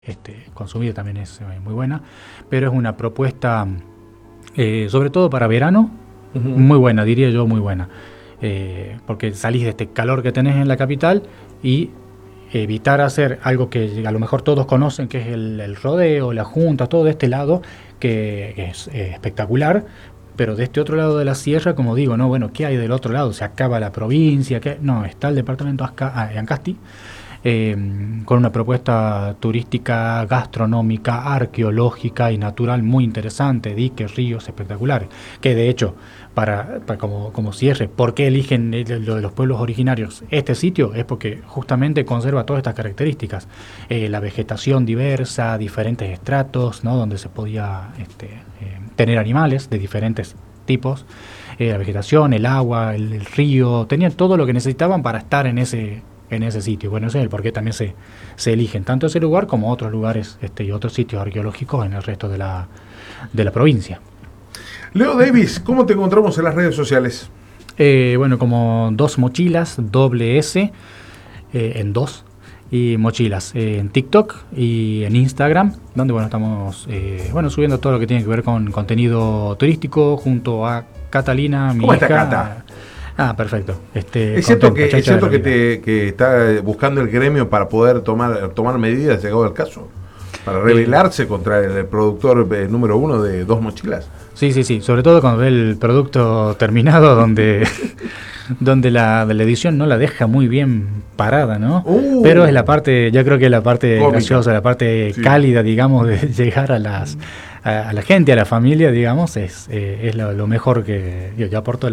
consumir también es muy buena, pero es una propuesta sobre todo para verano, muy buena, diría yo, muy buena, porque salís de este calor que tenés en la capital y evitar hacer algo que a lo mejor todos conocen, que es el rodeo, la junta, todo de este lado, que es espectacular, pero de este otro lado de la sierra, como digo, no, bueno, ¿qué hay del otro lado? ¿Se acaba la provincia? ¿Qué? No, está el departamento Ancasti, con una propuesta turística, gastronómica, arqueológica y natural muy interesante, diques, ríos espectaculares, que de hecho, para como cierre, ¿por qué eligen lo de los pueblos originarios este sitio? Es porque justamente conserva todas estas características, la vegetación diversa, diferentes estratos, ¿no? Donde se podía tener animales de diferentes tipos, la vegetación, el agua, el río, tenían todo lo que necesitaban para estar en ese sitio. Bueno, ese es el por qué también se eligen tanto ese lugar como otros lugares y otros sitios arqueológicos en el resto de la provincia. Leo Davis, ¿cómo te encontramos en las redes sociales? Bueno, como Dos Mochilas, doble S, en dos, y mochilas, en TikTok y en Instagram, donde bueno, estamos subiendo todo lo que tiene que ver con contenido turístico junto a Catalina, mi ¿Cómo hija. está Cata? Perfecto. Es cierto que está buscando el gremio para poder tomar medidas, llegado el caso, para rebelarse contra el productor número 1 de Dos Mochilas. Sí, sobre todo cuando ve el producto terminado, donde la edición no la deja muy bien parada, ¿no? Pero es la parte, yo creo que la parte cómica, graciosa, la parte cálida, digamos, de llegar a la gente, a la familia, digamos, es lo mejor que yo aporto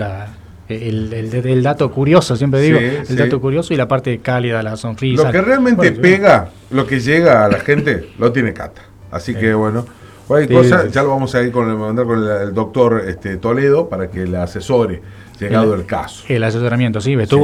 el dato curioso, siempre digo, dato curioso y la parte cálida, la sonrisa. Lo que realmente pega, lo que llega a la gente, lo tiene Cata. Así que bueno, cualquier cosa, ya lo vamos a ir mandar con el doctor Toledo para que le asesore, llegado el caso. El asesoramiento,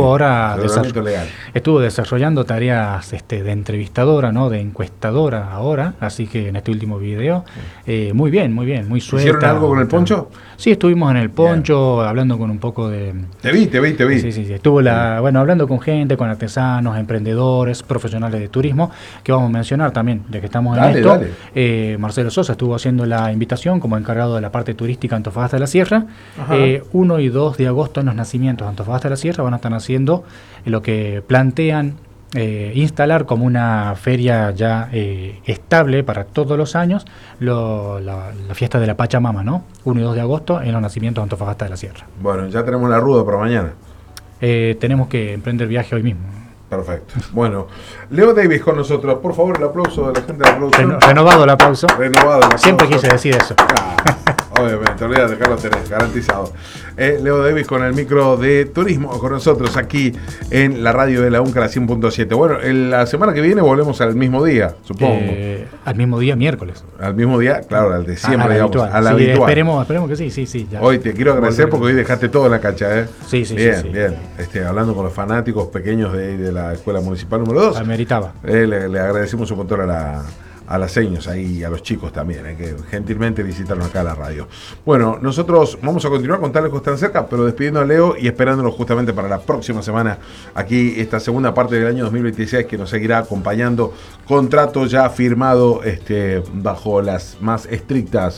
estuvo desarrollando tareas de entrevistadora, ¿no? De encuestadora ahora, así que en este último video, muy bien, muy suelta. ¿Hicieron algo con el poncho? Sí, estuvimos en el poncho, hablando con un poco de... Te vi. Sí. Estuvo hablando con gente, con artesanos, emprendedores, profesionales de turismo, que vamos a mencionar también, ya que estamos en esto. Marcelo Sosa estuvo haciendo la invitación como encargado de la parte turística Antofagasta de la Sierra. 1 y 2 de agosto en los nacimientos de Antofagasta de la Sierra van a estar haciendo lo que plantean instalar como una feria ya estable para todos los años, la fiesta de la Pachamama, ¿no? 1 y 2 de agosto en los nacimientos de Antofagasta de la Sierra. Bueno, ya tenemos la ruda para mañana. Tenemos que emprender viaje hoy mismo. Perfecto. Bueno, Leo Davis con nosotros. Por favor, el aplauso de la gente de la producción. Renovado el aplauso. Siempre quise decir eso. Obviamente, olvídate, acá lo tenés, garantizado. Leo Davis con el micro de turismo con nosotros aquí en la radio de la UNCRA 100.7. Bueno, la semana que viene volvemos al mismo día, supongo. Al mismo día, miércoles. Al mismo día, claro, al de siempre, digamos. A la habitual. Esperemos que sí. Ya. Hoy te quiero agradecer porque hoy dejaste todo en la cancha, ¿eh? Sí. Bien. Hablando con los fanáticos pequeños de la Escuela Municipal número 2. Ameritaba. Le agradecemos un montón a las seños ahí, a los chicos también, que gentilmente visitaron acá a la radio. Bueno, nosotros vamos a continuar con Tan Lejos Tan Cerca, pero despidiendo a Leo y esperándolo justamente para la próxima semana, aquí esta segunda parte del año 2026, que nos seguirá acompañando, contrato ya firmado bajo las más estrictas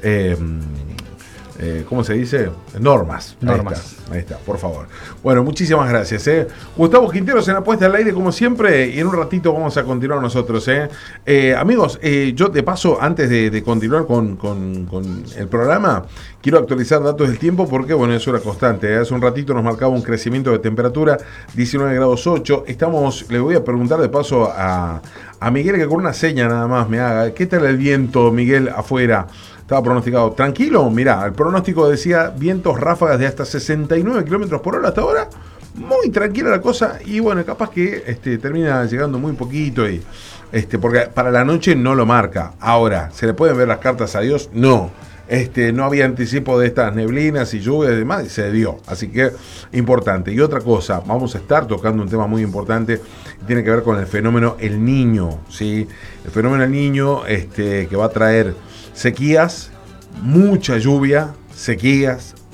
¿cómo se dice? Normas. Ahí está, por favor. Bueno, muchísimas gracias. Gustavo Quinteros en la puesta al aire, como siempre, y en un ratito vamos a continuar nosotros. Amigos, yo de paso, antes de continuar con el programa, quiero actualizar datos del tiempo porque, bueno, es una constante. Hace un ratito nos marcaba un crecimiento de temperatura, 19 grados 8. Le voy a preguntar de paso a Miguel, que con una seña nada más me haga. ¿Qué tal el viento, Miguel, afuera? Estaba pronosticado tranquilo. Mirá, el pronóstico decía vientos ráfagas de hasta 69 kilómetros por hora hasta ahora. Muy tranquila la cosa. Y bueno, capaz que termina llegando muy poquito. Porque para la noche no lo marca. Ahora, ¿se le pueden ver las cartas a Dios? No. No había anticipo de estas neblinas y lluvias y demás, y se dio. Así que, importante. Y otra cosa, vamos a estar tocando un tema muy importante, tiene que ver con el fenómeno El Niño, ¿sí? El fenómeno El Niño, que va a traer sequías, mucha lluvia, sequías,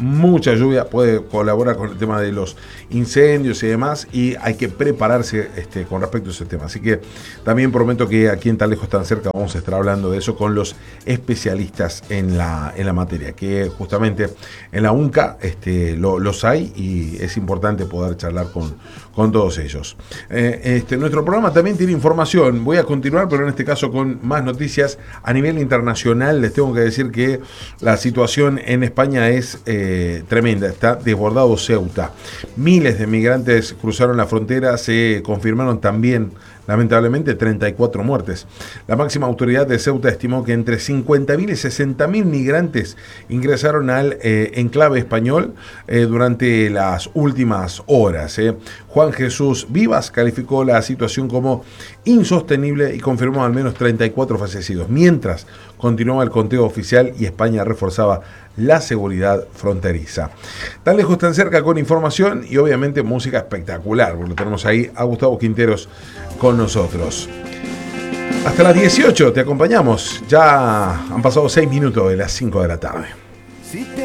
mucha lluvia, puede colaborar con el tema de los incendios y demás, y hay que prepararse con respecto a ese tema. Así que también prometo que aquí en Tan Lejos Tan Cerca vamos a estar hablando de eso con los especialistas en la materia, que justamente en la UNCA los hay, y es importante poder charlar con todos ellos. Nuestro programa también tiene información. Voy a continuar, pero en este caso con más noticias a nivel internacional. Les tengo que decir que la situación en España es tremenda. Está desbordado Ceuta. Miles de migrantes cruzaron la frontera. Se confirmaron también, lamentablemente, 34 muertes. La máxima autoridad de Ceuta estimó que entre 50.000 y 60.000 migrantes ingresaron al enclave español durante las últimas horas. Juan Jesús Vivas calificó la situación como insostenible y confirmó al menos 34 fallecidos, mientras continuaba el conteo oficial y España reforzaba la seguridad fronteriza. Tan Lejos Tan Cerca con información y obviamente música espectacular, porque tenemos ahí a Gustavo Quinteros con nosotros. Hasta las 18 te acompañamos. Ya han pasado 6 minutos de las 5 de la tarde.